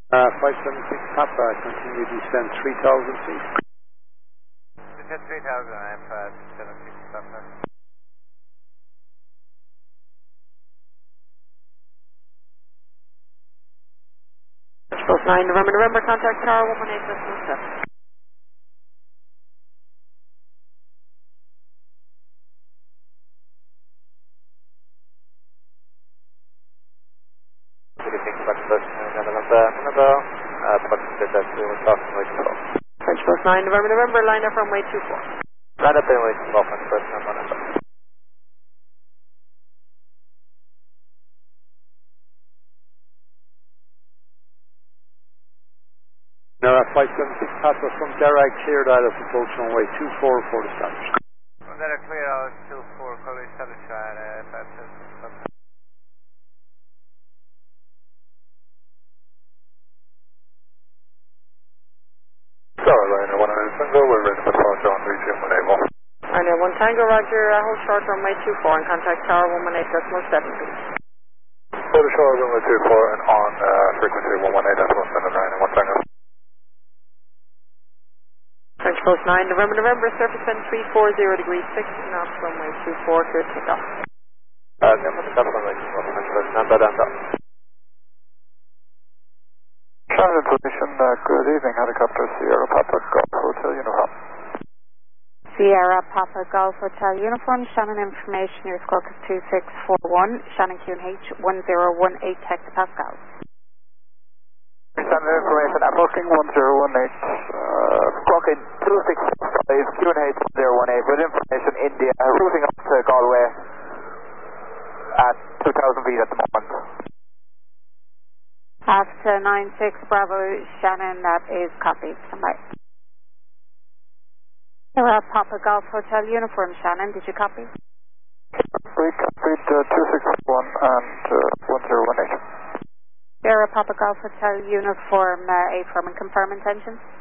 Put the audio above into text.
576 Papa, continue descend 3,000 feet. Descend 3,000, I'm 576 Papa. Post 9, November, contact tower 118.7. French Post 9, November, line up runway 24. Line up runway 24, French Post 9, November. Now 576 Papa from Derag, cleared out of approach runway 24 for the establish. From Derag, clear out 24, clear establish, 576 Papa. Liner 1 Tango, we're ready for departure on region 181. Liner 1 Tango, roger, hold short runway 24 and contact tower 118.7, please. Hold short runway 24 and on frequency 118.7, Liner 1 Tango. French Post 9, November, surface wind 340 degrees 6 knots, runway 24, clear to take off. Runway 24, French Post 9, Badanda. Shannon position, good evening, helicopter Sierra Papa Golf Hotel Uniform. Sierra Papa Golf Hotel Uniform, Shannon information, your squawk is 2641, Shannon QNH 1018 hectopascal. Shannon information, approaching 1018, squawking 2645, QNH 1018, with information India, routing up to Galway at 2,000 feet at the moment. After 96 Bravo, Shannon, that is copied. Standby. Sierra Papa Golf Hotel Uniform, Shannon, did you copy? We copied 2641 and 1018. Sierra Papa Golf Hotel Uniform, A firm and confirm intentions.